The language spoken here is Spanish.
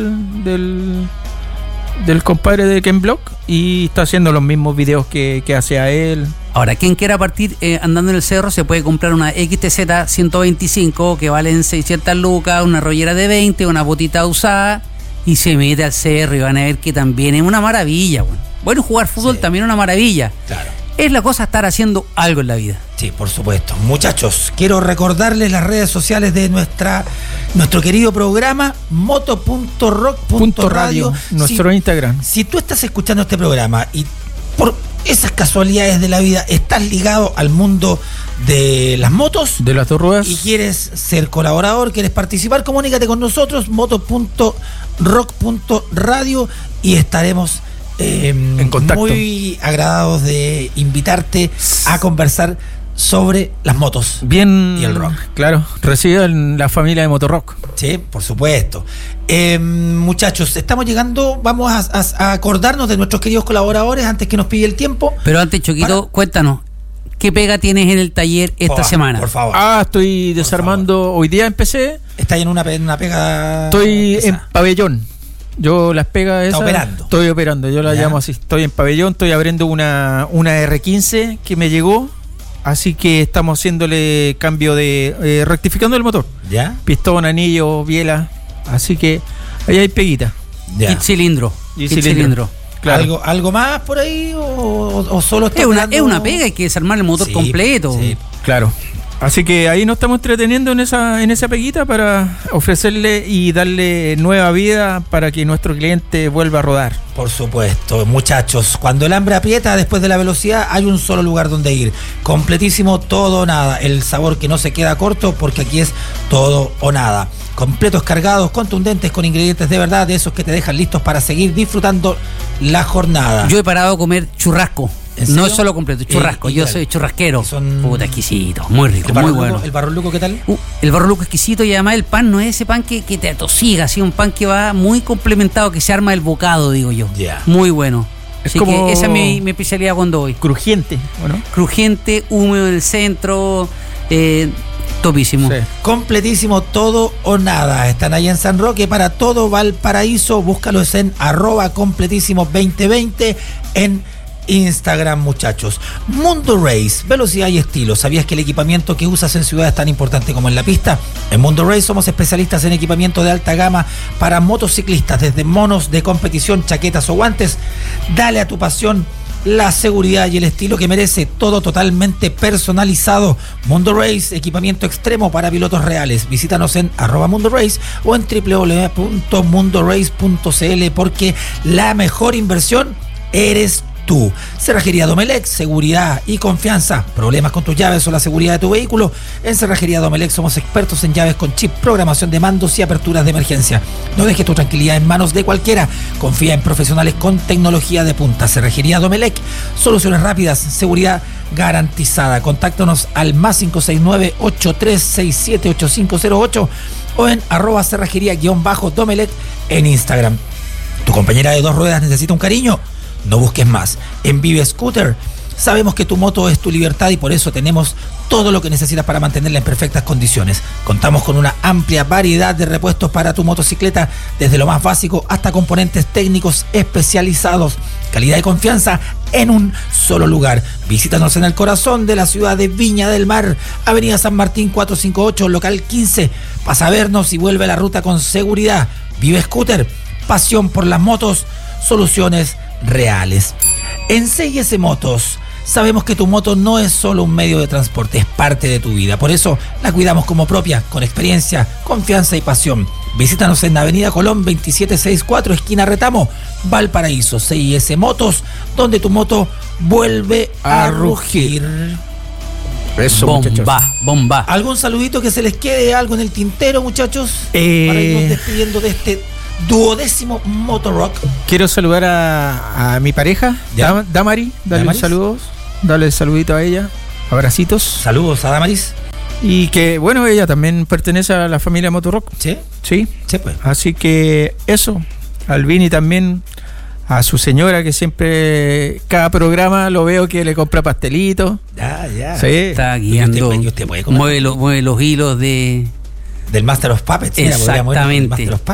del compadre de Ken Block y está haciendo los mismos videos que hace a él. Ahora, quien quiera partir andando en el cerro se puede comprar una XTZ 125 que valen 600 lucas, una rollera de 20, una botita usada y se mete al cerro y van a ver que también es una maravilla. Bueno, jugar fútbol también es una maravilla. Claro. Es la cosa estar haciendo algo en la vida. Sí, por supuesto. Muchachos, quiero recordarles las redes sociales de nuestro querido programa, moto.rock.radio. Nuestro Instagram. Si tú estás escuchando este programa y por esas casualidades de la vida estás ligado al mundo de las motos, de las dos ruedas, y quieres ser colaborador, quieres participar, comunícate con nosotros, moto.rock.radio, y estaremos en contacto, muy agradados de invitarte a conversar sobre las motos y el rock. Claro, recibido en la familia de Motorrock. Sí, por supuesto. Muchachos, estamos llegando, vamos a acordarnos de nuestros queridos colaboradores antes que nos pille el tiempo. Pero antes, Choquito, cuéntanos, ¿qué pega tienes en el taller esta semana? Por favor. Estoy desarmando, hoy día empecé. ¿Está en una pega? Estoy en pabellón. Yo las pegas esas. Estoy operando, yo la llamo así. Estoy en pabellón, estoy abriendo una R15 que me llegó. Así que estamos haciéndole cambio de rectificando el motor. ¿Ya? Pistón, anillo, biela. Así que ahí hay peguita. Y cilindro. Claro. ¿Algo más por ahí? ¿O solo está es una pega, hay que desarmar el motor completo. Sí, claro. Así que ahí nos estamos entreteniendo en esa peguita para ofrecerle y darle nueva vida para que nuestro cliente vuelva a rodar. Por supuesto, muchachos, cuando el hambre aprieta después de la velocidad hay un solo lugar donde ir. Completísimo, todo o nada. El sabor que no se queda corto porque aquí es todo o nada. Completos, cargados, contundentes, con ingredientes de verdad, de esos que te dejan listos para seguir disfrutando la jornada. Yo he parado a comer churrasco. No es solo completo, churrasco. Yo soy churrasquero. Puta, exquisito, muy rico, muy bueno. ¿El barro luco qué tal? El barro luco exquisito, y además el pan no es ese pan que te atosiga, así un pan que va muy complementado, que se arma el bocado, digo yo. Yeah. Muy bueno. Es así como que esa es mi especialidad cuando voy. Crujiente, ¿o no? Crujiente, húmedo en el centro, topísimo. Sí. Completísimo, todo o nada. Están ahí en San Roque para todo Valparaíso. Búscalos en @completísimo2020 en Instagram, muchachos. Mundo Race, velocidad y estilo. ¿Sabías que el equipamiento que usas en ciudad es tan importante como en la pista? En Mundo Race somos especialistas en equipamiento de alta gama para motociclistas, desde monos de competición, chaquetas o guantes. Dale a tu pasión la seguridad y el estilo que merece, todo totalmente personalizado. Mundo Race, equipamiento extremo para pilotos reales. Visítanos en @mundorace o en www.mundorace.cl, porque la mejor inversión eres tú. Cerrajería Domelec, seguridad y confianza. ¿Problemas con tus llaves o la seguridad de tu vehículo? En Cerrajería Domelec somos expertos en llaves con chip, programación de mandos y aperturas de emergencia. No dejes tu tranquilidad en manos de cualquiera. Confía en profesionales con tecnología de punta. Cerrajería Domelec, soluciones rápidas, seguridad garantizada. Contáctanos al +569-8367-8508 o en @cerrajería_Domelec en Instagram. ¿Tu compañera de dos ruedas necesita un cariño? No busques más. En Vive Scooter sabemos que tu moto es tu libertad y por eso tenemos todo lo que necesitas para mantenerla en perfectas condiciones. Contamos con una amplia variedad de repuestos para tu motocicleta, desde lo más básico hasta componentes técnicos especializados. Calidad y confianza en un solo lugar. Visítanos en el corazón de la ciudad de Viña del Mar, Avenida San Martín 458, local 15. Pasa a vernos y vuelve a la ruta con seguridad. Vive Scooter, pasión por las motos, soluciones reales. En C&S Motos sabemos que tu moto no es solo un medio de transporte, es parte de tu vida. Por eso la cuidamos como propia, con experiencia, confianza y pasión. Visítanos en Avenida Colón 2764, esquina Retamo, Valparaíso. C&S Motos, donde tu moto vuelve a rugir. Eso, muchachos. Bomba. ¿Algún saludito que se les quede, algo en el tintero, muchachos? Para irnos despidiendo de este 12º Motorrock. Quiero saludar a mi pareja, Damari. Dale saludos, dale saludito a ella, abracitos. Saludos a Damaris. Y que bueno, ella también pertenece a la familia Motorrock. ¿Sí? Sí. Sí, pues. Así que eso, al Vini también, a su señora que siempre, cada programa lo veo que le compra pastelitos. Ya. Sí. Está guiando, ¿Y usted puede comer? mueve los hilos del Master of Puppets. Exactamente.